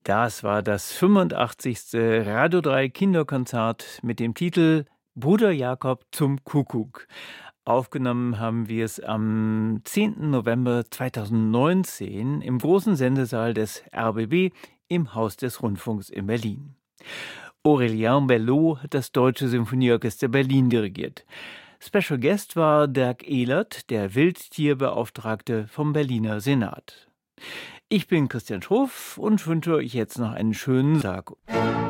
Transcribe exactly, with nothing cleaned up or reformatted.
Das war das fünfundachtzigste Radio drei Kinderkonzert mit dem Titel Bruder Jakob zum Kuckuck. Aufgenommen haben wir es am zehnten November zweitausendneunzehn im großen Sendesaal des R B B im Haus des Rundfunks in Berlin. Aurélien Belot hat das Deutsche Symphonieorchester Berlin dirigiert. Special Guest war Dirk Ehlert, der Wildtierbeauftragte vom Berliner Senat. Ich bin Christian Schroff und wünsche euch jetzt noch einen schönen Tag.